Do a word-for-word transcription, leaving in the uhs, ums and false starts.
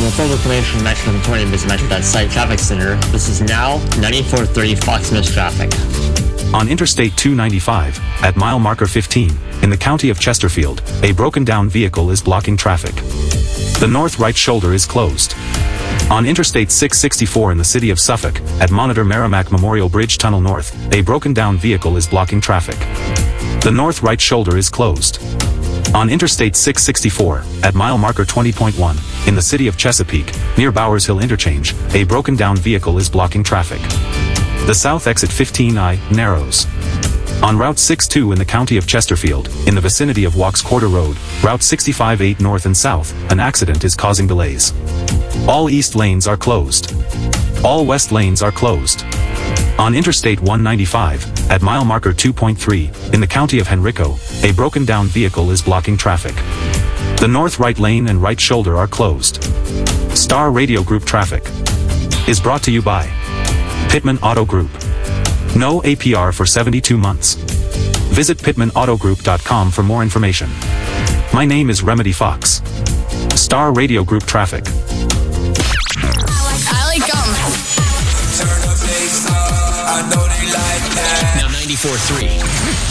For further information on Metro twenty, visit Metro dot site Traffic Center. This is now ninety-four thirty Fox Mills traffic. On Interstate two ninety-five, at mile marker fifteen, in the county of Chesterfield, a broken-down vehicle is blocking traffic. The north right shoulder is closed. On Interstate six sixty-four in the city of Suffolk, at Monitor Merrimack Memorial Bridge Tunnel North, a broken-down vehicle is blocking traffic. The north right shoulder is closed. On Interstate six sixty-four, at mile marker twenty point one, in the city of Chesapeake, near Bowers Hill Interchange, a broken-down vehicle is blocking traffic. The south exit fifteen I narrows. On Route sixty-two in the county of Chesterfield, in the vicinity of Walks Quarter Road, Route sixty-five eight north and south, an accident is causing delays. All east lanes are closed. All west lanes are closed. On Interstate one ninety-five, at mile marker two point three, in the county of Henrico, a broken-down vehicle is blocking traffic. The north right lane and right shoulder are closed. Star Radio Group traffic is brought to you by Pittman Auto Group. No A P R for seventy-two months. Visit pittman auto group dot com for more information. My name is Remedy Fox. Star Radio Group traffic. I like gum. Turn the bass up, I know they like that. Now ninety-four point three.